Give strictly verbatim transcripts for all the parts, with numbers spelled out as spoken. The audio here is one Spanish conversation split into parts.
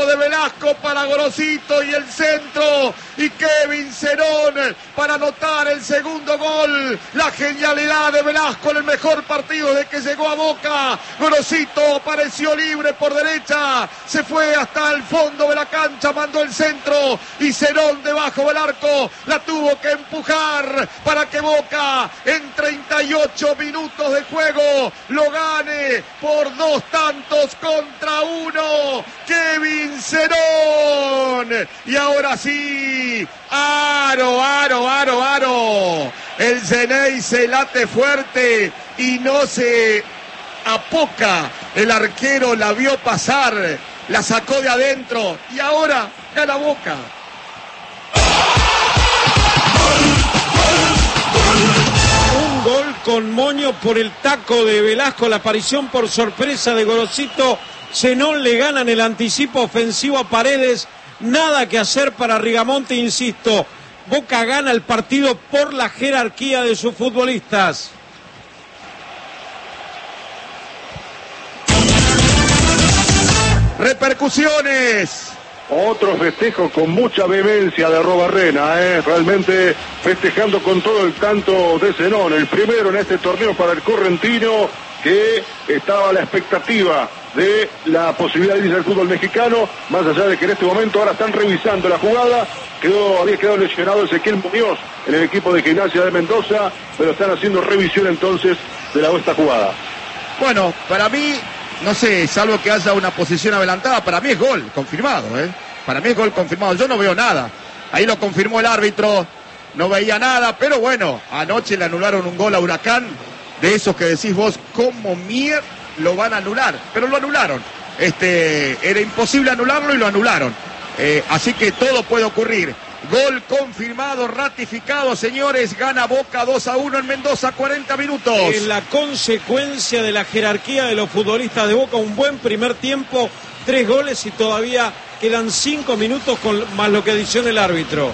de Velasco para Gorosito y el centro. Y Kevin Cerón para anotar el segundo gol. La genialidad de Velasco en el mejor partido de que llegó a Boca. Gorosito apareció libre por derecha. Se fue hasta el fondo de la cancha, mandó el centro. Y Cerón debajo del arco la tuvo que empujar para que Boca en treinta y ocho minutos de juego lo gane por dos tantos contra uno. Kevin Cerón. Y ahora sí, aro, aro, aro, aro. El Ceney se late fuerte y no se apoca. El arquero la vio pasar, la sacó de adentro y ahora gana Boca. Un gol con moño por el taco de Velasco, la aparición por sorpresa de Gorosito. Zenón le gana en el anticipo ofensivo a Paredes. Nada que hacer para Rigamonte, insisto. Boca gana el partido por la jerarquía de sus futbolistas. Repercusiones. Otro festejo con mucha vehemencia de Robarrena, ¿eh? Realmente festejando con todo el canto de Zenón. El primero en este torneo para el correntino, que estaba a la expectativa de la posibilidad de irse al fútbol mexicano, más allá de que en este momento ahora están revisando la jugada. Quedó, había quedado lesionado Ezequiel Muñoz en el equipo de Gimnasia de Mendoza, pero están haciendo revisión entonces de la esta jugada. Bueno, para mí, no sé, salvo que haya una posición adelantada, para mí es gol confirmado, ¿eh? Para mí es gol confirmado, yo no veo nada. Ahí lo confirmó el árbitro, no veía nada, pero bueno, anoche le anularon un gol a Huracán, de esos que decís vos, ¿cómo mierda lo van a anular? Pero lo anularon. Este, era imposible anularlo y lo anularon. Eh, así que todo puede ocurrir. Gol confirmado, ratificado, señores. Gana Boca dos a uno en Mendoza, cuarenta minutos. En la consecuencia de la jerarquía de los futbolistas de Boca, un buen primer tiempo, tres goles y todavía quedan cinco minutos con más lo que adiciona el árbitro.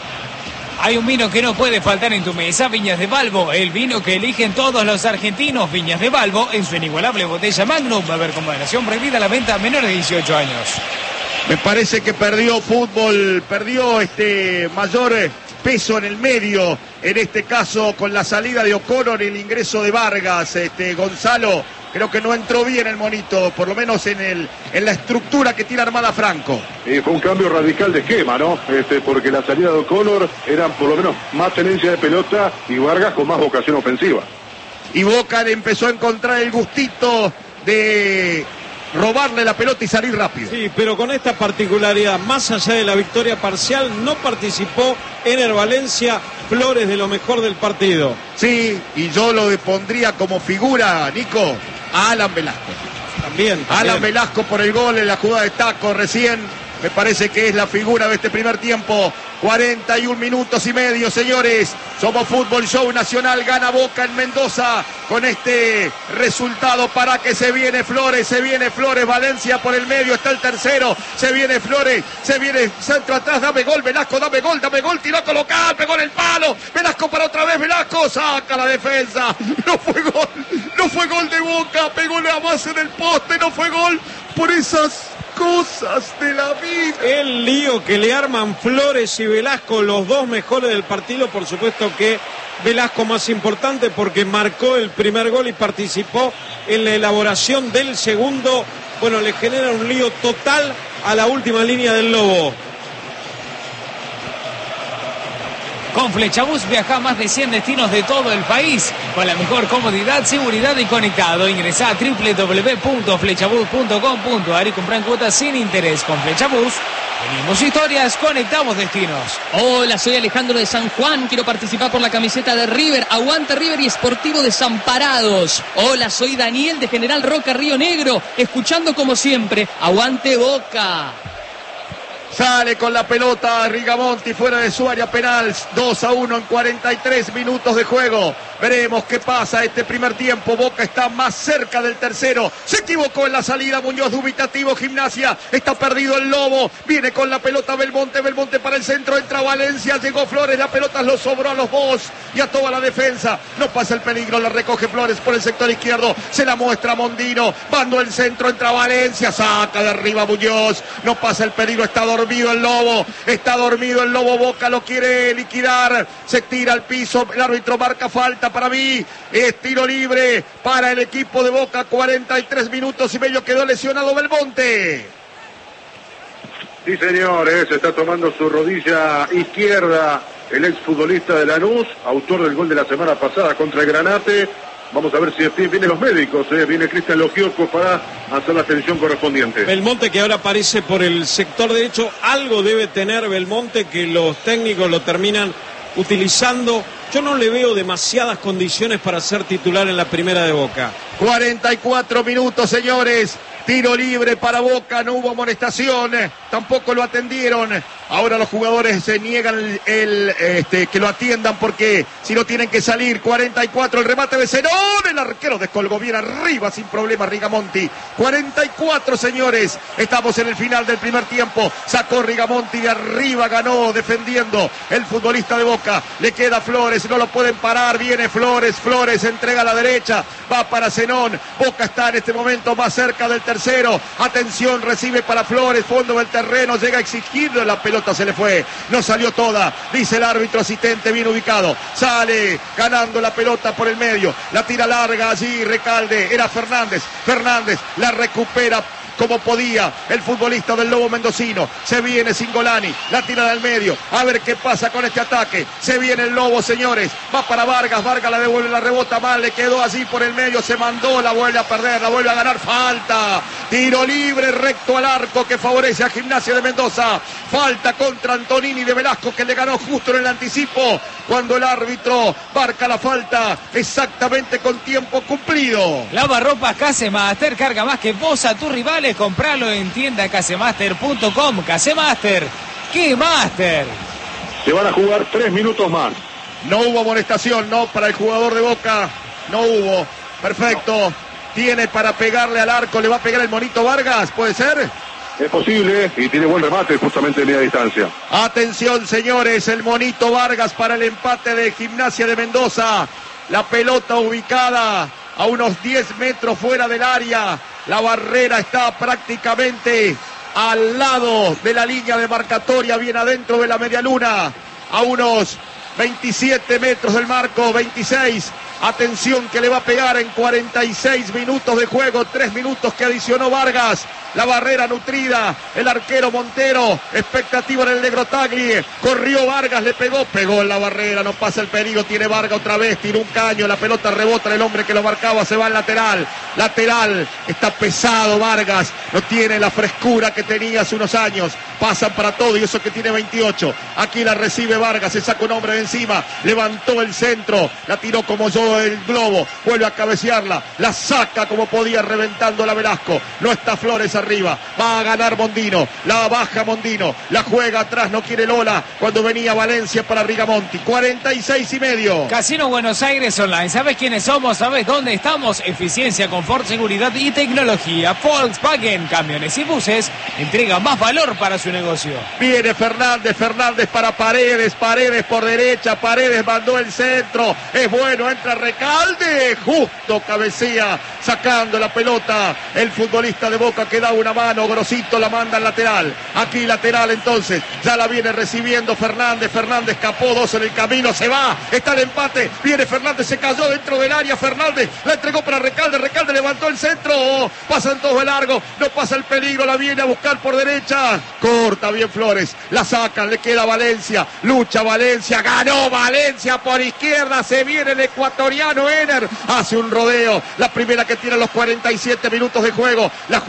Hay un vino que no puede faltar en tu mesa, Viñas de Balbo, el vino que eligen todos los argentinos. Viñas de Balbo, en su inigualable botella Magnum, va a haber con moderación prohibida la venta a menores de dieciocho años. Me parece que perdió fútbol, perdió este mayor peso en el medio, en este caso con la salida de O'Connor y el ingreso de Vargas. Este Gonzalo creo que no entró bien el monito, por lo menos en el en la estructura que tiene armada Franco. Y fue un cambio radical de esquema, ¿no? Este, porque la salida de O'Connor era por lo menos más tenencia de pelota y Vargas con más vocación ofensiva. Y Boca empezó a encontrar el gustito de robarle la pelota y salir rápido. Sí, pero con esta particularidad, más allá de la victoria parcial, no participó Ener Valencia. Flores de lo mejor del partido. Sí, y yo lo pondría como figura, Nico, a Alan Velasco. También, también. Alan Velasco por el gol en la jugada de taco recién. Me parece que es la figura de este primer tiempo. cuarenta y un minutos y medio, señores. Somos Fútbol Show Nacional. Gana Boca en Mendoza con este resultado. Para que se viene Flores, se viene Flores. Valencia por el medio, está el tercero. Se viene Flores, se viene centro atrás. Dame gol, Velasco, dame gol, dame gol. Tiró a colocar, pegó en el palo. Velasco para otra vez, Velasco. Saca la defensa. No fue gol, no fue gol de Boca. Pegó la base del poste, no fue gol por esas cosas de la vida. El lío que le arman Flores y Velasco, los dos mejores del partido. Por supuesto que Velasco más importante porque marcó el primer gol y participó en la elaboración del segundo. Bueno, le genera un lío total a la última línea del Lobo. Con Flechabús viaja a más de cien destinos de todo el país con la mejor comodidad, seguridad y conectado. Ingresá a doble u doble u doble u punto flechabús punto com punto a r y comprá en cuotas sin interés. Con Flechabús venimos historias, conectamos destinos. Hola, soy Alejandro de San Juan. Quiero participar por la camiseta de River. Aguante River y Sportivo Desamparados. Hola, soy Daniel de General Roca, Río Negro. Escuchando como siempre. Aguante Boca. Sale con la pelota Rigamonti fuera de su área penal. dos a uno en cuarenta y tres minutos de juego. Veremos qué pasa este primer tiempo. Boca está más cerca del tercero. Se equivocó en la salida Muñoz, dubitativo Gimnasia. Está perdido el Lobo. Viene con la pelota Belmonte. Belmonte para el centro. Entra Valencia. Llegó Flores. La pelota lo sobró a los dos y a toda la defensa. No pasa el peligro. La recoge Flores por el sector izquierdo. Se la muestra Mondino. Bando el centro. Entra Valencia. Saca de arriba Muñoz. No pasa el peligro. Está dormido el Lobo. Está dormido el Lobo. Boca lo quiere liquidar. Se tira al piso. El árbitro marca falta para mí. Es tiro libre para el equipo de Boca. cuarenta y tres minutos y medio. Quedó lesionado Belmonte. Sí, señores, está tomando su rodilla izquierda el exfutbolista de Lanús, autor del gol de la semana pasada contra el Granate. Vamos a ver si vienen los médicos, eh. viene Cristian Logioco para hacer la atención correspondiente. Belmonte, que ahora aparece por el sector derecho, algo debe tener Belmonte que los técnicos lo terminan utilizando. Yo no le veo demasiadas condiciones para ser titular en la primera de Boca. cuarenta y cuatro minutos, señores. Tiro libre para Boca, no hubo amonestación, tampoco lo atendieron. Ahora los jugadores se niegan el, el, este, que lo atiendan porque si no tienen que salir. cuarenta y cuatro, el remate de Zenón, el arquero descolgó bien arriba sin problema Rigamonti. cuarenta y cuatro, señores, estamos en el final del primer tiempo. Sacó Rigamonti de arriba, ganó defendiendo el futbolista de Boca. Le queda Flores, no lo pueden parar, viene Flores, Flores entrega a la derecha, va para Zenón. Boca está en este momento más cerca del tercero. Atención, recibe para Flores, fondo del terreno, llega a exigirle la pelota. Se le fue, no salió toda, dice el árbitro asistente, bien ubicado, sale ganando la pelota por el medio, la tira larga allí, Recalde, era Fernández, Fernández la recupera como podía el futbolista del Lobo mendocino. Se viene Cingolani, la tira del medio, a ver qué pasa con este ataque. Se viene el Lobo, señores, va para Vargas, Vargas la devuelve, la rebota mal, le quedó allí por el medio, se mandó, la vuelve a perder, la vuelve a ganar, falta, tiro libre recto al arco que favorece a Gimnasia de Mendoza. Falta contra Antonini de Velasco, que le ganó justo en el anticipo cuando el árbitro marca la falta exactamente con tiempo cumplido. Lavarropas Casemaster, carga más que vos a tus rivales. Compralo en tienda casemaster punto com. Casemaster, ¡qué master! Se van a jugar tres minutos más. No hubo amonestación, no, para el jugador de Boca. No hubo. Perfecto. No. Tiene para pegarle al arco. ¿Le va a pegar el Monito Vargas? ¿Puede ser? Es posible y tiene buen remate justamente de media distancia. Atención, señores. El Monito Vargas para el empate de Gimnasia de Mendoza. La pelota ubicada a unos diez metros fuera del área. La barrera está prácticamente al lado de la línea demarcatoria, bien adentro de la medialuna, a unos veintisiete metros del marco, veintiséis. Atención que le va a pegar en cuarenta y seis minutos de juego, tres minutos que adicionó Vargas. La barrera nutrida, el arquero Montero, expectativa en el negro Tagli, corrió Vargas, le pegó, pegó en la barrera, no pasa el peligro, tiene Vargas otra vez, tiró un caño, la pelota rebota, el hombre que lo marcaba se va al lateral, lateral, está pesado Vargas, no tiene la frescura que tenía hace unos años, pasan para todo y eso que tiene veintiocho, aquí la recibe Vargas, se saca un hombre de encima, levantó el centro, la tiró como yo el globo, vuelve a cabecearla, la saca como podía reventando la Velasco, no está Flores arriba, va a ganar Mondino, la baja Mondino, la juega atrás, no quiere Lola, cuando venía Valencia para Rigamonti, cuarenta y seis y medio. Casino Buenos Aires Online, ¿sabes quiénes somos? ¿Sabes dónde estamos? Eficiencia, confort, seguridad y tecnología. Volkswagen, camiones y buses, entrega más valor para su negocio. Viene Fernández, Fernández para Paredes, Paredes por derecha, Paredes mandó el centro, es bueno, entra Recalde, justo cabecea, sacando la pelota, el futbolista de Boca que da una mano, Grosito la manda al lateral, aquí lateral entonces, ya la viene recibiendo Fernández, Fernández escapó, dos en el camino, se va, está el empate, viene Fernández, se cayó dentro del área, Fernández la entregó para Recalde, Recalde levantó el centro, pasan todos de largo, no pasa el peligro, la viene a buscar por derecha, corta bien Flores, la sacan, le queda Valencia, lucha Valencia, ganó Valencia por izquierda, se viene el ecuatoriano Ener, hace un rodeo, la primera que tiene los cuarenta y siete minutos de juego, la juega atrás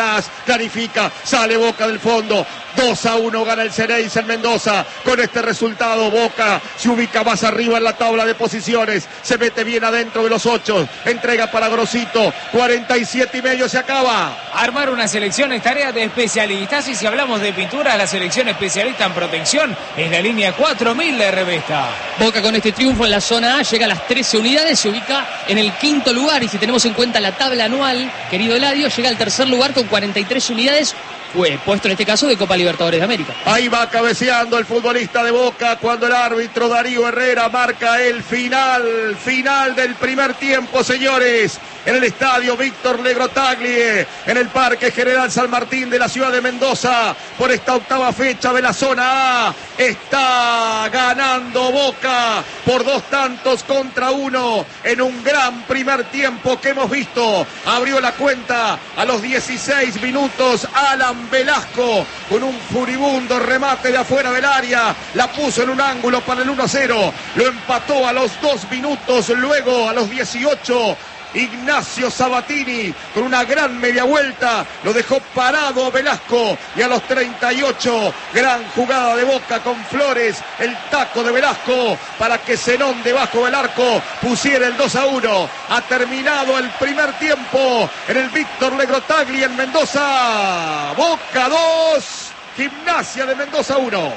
atrás, clarifica, sale Boca del fondo. dos a uno gana el Xerez en Mendoza. Con este resultado Boca se ubica más arriba en la tabla de posiciones. Se mete bien adentro de los ocho. Entrega para Grosito. cuarenta y siete y medio se acaba. Armar una selección es tarea de especialistas. Y si hablamos de pintura, la selección especialista en protección es la línea cuatro mil de Revesta. Boca con este triunfo en la zona A llega a las trece unidades. Se ubica en el quinto lugar. Y si tenemos en cuenta la tabla anual, querido Eladio, llega al tercer lugar con cuarenta y tres unidades. Fue puesto en este caso de Copa Libertadores de América. Ahí va cabeceando el futbolista de Boca cuando el árbitro Darío Herrera marca el final, final del primer tiempo, señores. En el estadio Víctor Legrotaglie, en el Parque General San Martín de la ciudad de Mendoza, por esta octava fecha de la zona A, está ganando Boca por dos tantos contra uno en un gran primer tiempo que hemos visto. Abrió la cuenta a los dieciséis minutos Alan Velasco con un furibundo remate de afuera del área, la puso en un ángulo para el uno a cero, lo empató a los dos minutos, luego a los dieciocho Ignacio Sabatini con una gran media vuelta lo dejó parado Velasco, y a los treinta y ocho gran jugada de Boca con Flores, el taco de Velasco para que Zenón debajo del arco pusiera el dos a uno. Ha terminado el primer tiempo en el Víctor Legrotaglie en Mendoza. Boca dos, Gimnasia de Mendoza uno.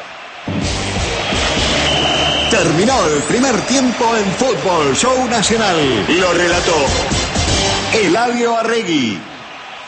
Terminó el primer tiempo en Fútbol Show Nacional. Lo relató Eladio Arregui.